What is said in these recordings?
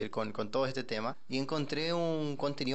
con todo este tema y encontré un contenido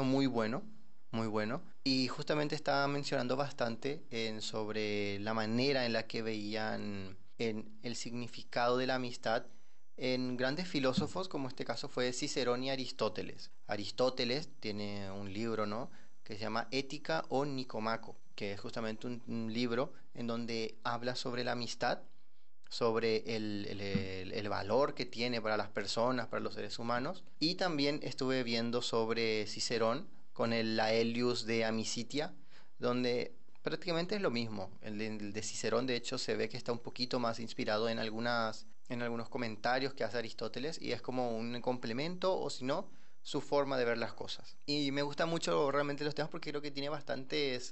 muy bueno, y justamente estaba mencionando bastante sobre la manera en la que veían en el significado de la amistad en grandes filósofos, como este caso fue Cicerón y Aristóteles. Aristóteles tiene un libro, ¿no?, que se llama Ética o Nicomaco, que es justamente un libro en donde habla sobre la amistad, sobre el valor que tiene para las personas, para los seres humanos. Y también estuve viendo sobre Cicerón con el Laelius de Amicitia, donde prácticamente es lo mismo. El de Cicerón, de hecho, se ve que está un poquito más inspirado en algunos comentarios que hace Aristóteles, y es como un complemento, o si no, su forma de ver las cosas. Y me gustan mucho realmente los temas porque creo que tiene bastantes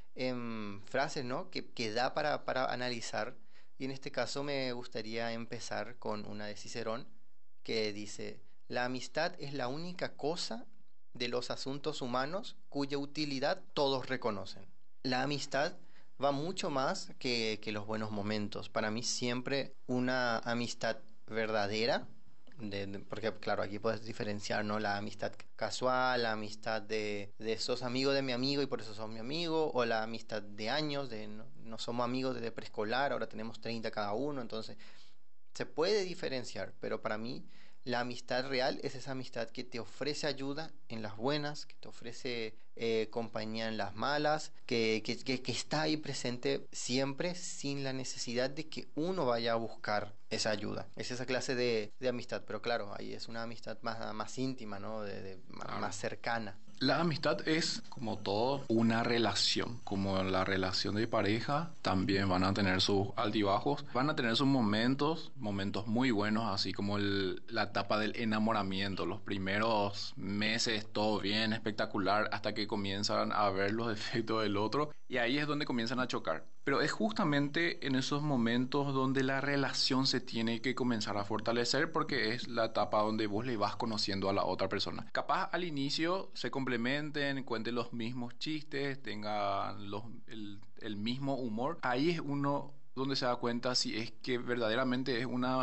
frases, ¿no?, que da para analizar. Y en este caso me gustaría empezar con una de Cicerón que dice: la amistad es la única cosa de los asuntos humanos cuya utilidad todos reconocen. La amistad va mucho más que los buenos momentos. Para mí siempre una amistad verdadera, porque claro, aquí puedes diferenciar, ¿no?, la amistad casual, la amistad de sos amigo de mi amigo y por eso sos mi amigo, o la amistad de años, de no somos amigos desde preescolar, ahora tenemos 30 cada uno, entonces se puede diferenciar, pero para mí la amistad real es esa amistad que te ofrece ayuda en las buenas, que te ofrece compañía en las malas, que está ahí presente siempre sin la necesidad de que uno vaya a buscar esa ayuda. Es esa clase de amistad, pero claro, ahí es una amistad más íntima, ¿no? Claro. Más cercana. La amistad es, como todo, una relación. Como la relación de pareja, también van a tener sus altibajos. Van a tener sus momentos, momentos muy buenos, así como la etapa del enamoramiento. Los primeros meses, todo bien, espectacular, hasta que comienzan a ver los defectos del otro. Y ahí es donde comienzan a chocar. Pero es justamente en esos momentos donde la relación se tiene que comenzar a fortalecer, porque es la etapa donde vos le vas conociendo a la otra persona. Capaz al inicio se complementen, cuenten los mismos chistes, tengan el mismo humor. Ahí es uno donde se da cuenta si es que verdaderamente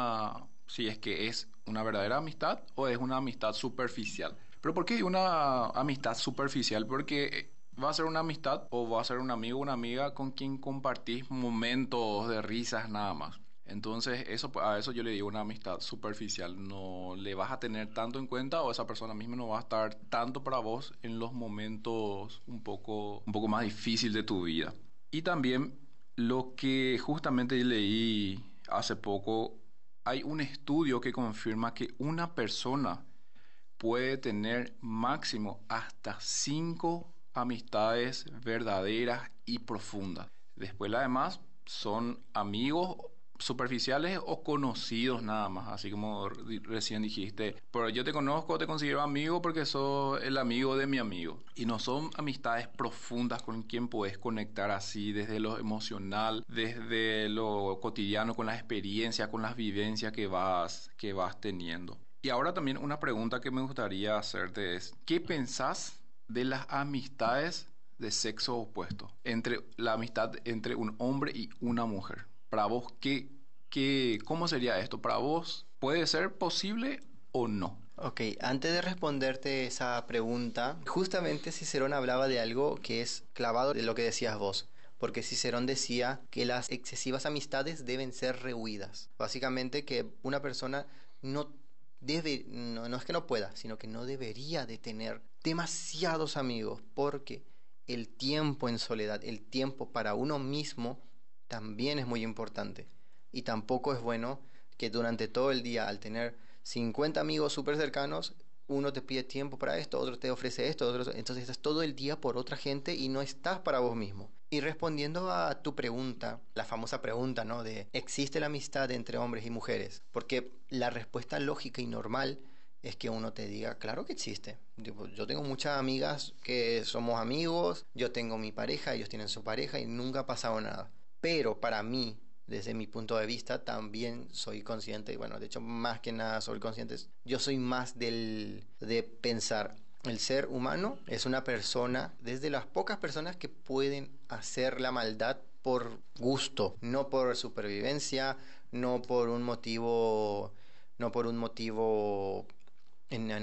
si es que es una verdadera amistad o es una amistad superficial. Pero ¿por qué una amistad superficial? Porque va a ser una amistad o va a ser un amigo o una amiga con quien compartís momentos de risas nada más. Entonces, a eso yo le digo una amistad superficial. No le vas a tener tanto en cuenta, o esa persona misma no va a estar tanto para vos en los momentos un poco más difíciles de tu vida. Y también lo que justamente leí hace poco, hay un estudio que confirma que una persona puede tener máximo hasta 5 amistades verdaderas y profundas. Después, las demás son amigos superficiales o conocidos nada más, así como recién dijiste. Pero yo te conozco, te considero amigo porque sos el amigo de mi amigo. Y no son amistades profundas con quien puedes conectar así desde lo emocional, desde lo cotidiano, con las experiencias, con las vivencias que vas teniendo. Y ahora también una pregunta que me gustaría hacerte es: ¿qué pensás de las amistades de sexo opuesto? Entre la amistad entre un hombre y una mujer. Para vos, ¿cómo sería esto? Para vos, ¿puede ser posible o no? Ok, antes de responderte esa pregunta, justamente Cicerón hablaba de algo que es clavado de lo que decías vos, porque Cicerón decía que las excesivas amistades deben ser rehuidas. Básicamente que una persona no es que no pueda, sino que no debería de tener demasiados amigos, porque el tiempo en soledad, el tiempo para uno mismo, también es muy importante. Y tampoco es bueno que durante todo el día, al tener 50 amigos súper cercanos, uno te pide tiempo para esto, otro te ofrece esto, entonces estás todo el día por otra gente y no estás para vos mismo. Y respondiendo a tu pregunta, la famosa pregunta, ¿no?, de ¿existe la amistad entre hombres y mujeres? Porque la respuesta lógica y normal es que uno te diga, claro que existe. Yo tengo muchas amigas que somos amigos, yo tengo mi pareja, ellos tienen su pareja y nunca ha pasado nada. Pero para mí, desde mi punto de vista, también soy consciente, y bueno, de hecho, más que nada soy consciente, yo soy más de pensar, el ser humano es una persona, desde las pocas personas que pueden hacer la maldad por gusto, no por supervivencia, no por un motivo en